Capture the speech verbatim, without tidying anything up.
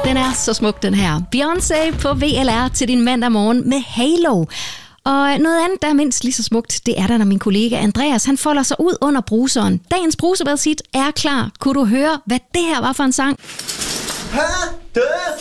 Den er så smuk, den her. Beyoncé på V L R til din mandag morgen med Halo. Og noget andet, der er mindst lige så smukt, det er der, når min kollega Andreas, han folder sig ud under bruseren. Dagens bruserbadshit er klar. Kunne du høre, hvad det her var for en sang?